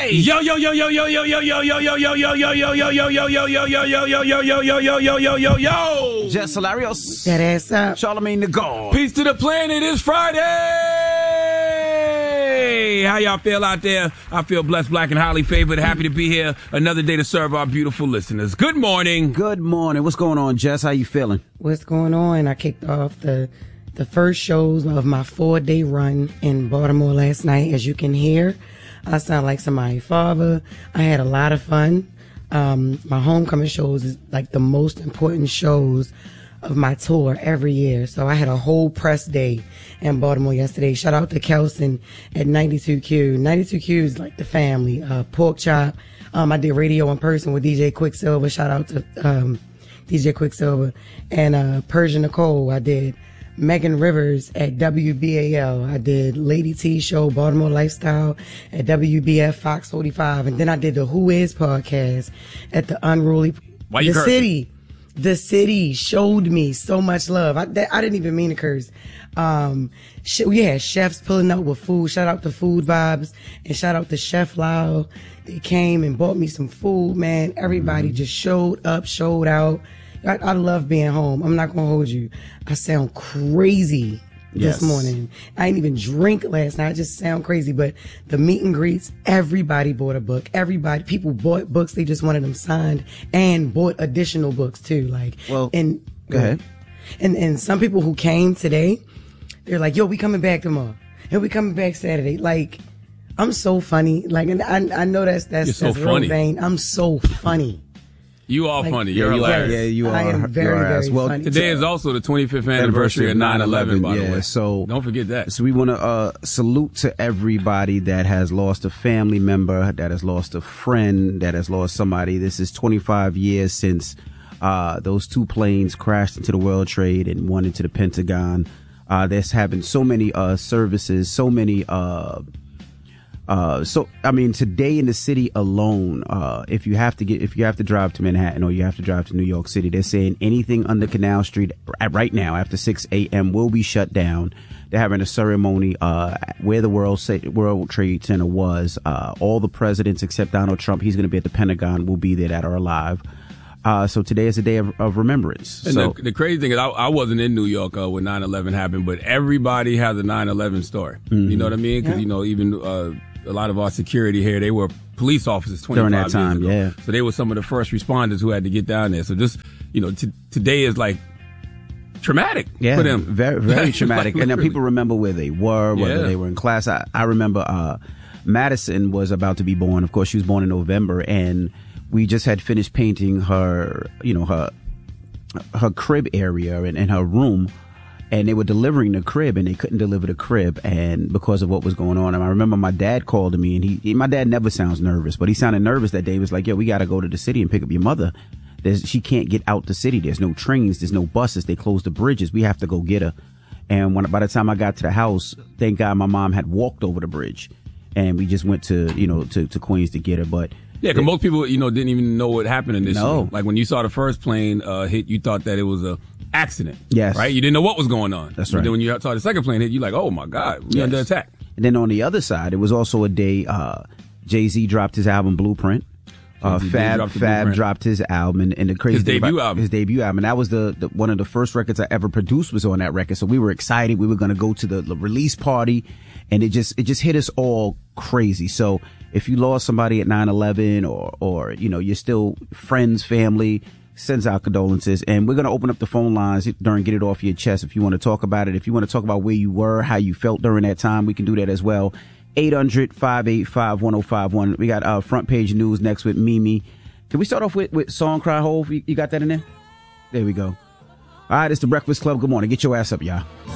Friday. Yo. Jess Hilarious. That ass up. Charlamagne the God. Peace to the planet. It's Friday. How y'all feel out there? I feel blessed, black, and highly favored. Happy to be here. Another day to serve our beautiful listeners. Good morning. Good morning. What's going on, Jess? How you feeling? What's going on? I kicked off the first shows of my 4-day run in Baltimore last night. As you can hear, I sound like somebody's father. I had a lot of fun. My homecoming shows is like the most important shows of my tour every year. So I had a whole press day in Baltimore yesterday. Shout out to Kelson at 92Q. 92Q is like the family. Pork Chop. I did radio in person with DJ Quicksilver. Shout out to DJ Quicksilver. And Persia Nicole. I did Megan Rivers at WBAL. I did Lady T Show, Baltimore Lifestyle at WBF Fox 45. And then I did the Who Is podcast at the Unruly. Why you cursing? City. The city showed me so much love. I didn't even mean to curse. We had chefs pulling up with food. Shout out to Food Vibes and shout out to Chef Lau. They came and bought me some food, man. Everybody just showed up, showed out. I love being home. I'm not going to hold you. I sound crazy this morning. I didn't even drink last night. I just sound crazy. But the meet and greets, everybody bought a book. People bought books. They just wanted them signed and bought additional books too. Go ahead. And some people who came today, they're like, yo, we coming back tomorrow. And we coming back Saturday. Like, I'm so funny. Like, and I know that's so real funny. vain. I'm so funny. You are funny. You're hilarious. Yeah, you are. I am very, very funny. Today is also the 25th anniversary of 9/11, by the way. So don't forget that. So we want to salute to everybody that has lost a family member, that has lost a friend, that has lost somebody. This is 25 years since those two planes crashed into the World Trade and one into the Pentagon. There's happened so many services, so many. Today in the city alone, if you have to drive to Manhattan or you have to drive to New York City, they're saying anything under Canal Street right now after 6 a.m. will be shut down. They're having a ceremony where the World Trade Center was. All the presidents except Donald Trump, he's going to be at the Pentagon, will be there that are alive. So today is a day of remembrance. And the crazy thing is, I wasn't in New York when 9/11 happened, but everybody has a 9/11 story. Mm-hmm. You know what I mean? Because even a lot of our security here, they were police officers 25 during that time, years ago. yeah. So they were some of the first responders who had to get down there. So just, today is like traumatic for them. Very, very traumatic. And then people remember where they were, whether they were in class. I remember Madison was about to be born. Of course, she was born in November, and we just had finished painting her crib area and her room. And they were delivering the crib, and they couldn't deliver the crib, and because of what was going on. And I remember my dad called me, and my dad never sounds nervous, but he sounded nervous that day. He was like, "Yo, we got to go to the city and pick up your mother. She can't get out the city. There's no trains, there's no buses. They closed the bridges. We have to go get her." And by the time I got to the house, thank God my mom had walked over the bridge, and we just went to Queens to get her. But yeah, because most people didn't even know what happened initially. No. Like when you saw the first plane hit, you thought that it was a accident. Yes. Right? You didn't know what was going on. That's right. But then when you saw the second plane hit, you're like, oh my God, we're under attack. And then on the other side, it was also a day Jay-Z dropped his album Blueprint. Fab dropped his album, and the crazy his thing debut about album. His debut album. And that was the one of the first records I ever produced was on that record. So we were excited. We were going to go to the release party, and it just hit us all crazy. So if you lost somebody at 9/11 or you're still friends, family, sends our condolences. And we're going to open up the phone lines during Get It Off Your Chest if you want to talk about it. If you want to talk about where you were, how you felt during that time, we can do that as well. 800-585-1051. We got front page news next with Mimi. Can we start off with Song Cry Hove? You got that in there? There we go. All right, it's the Breakfast Club. Good morning. Get your ass up, y'all.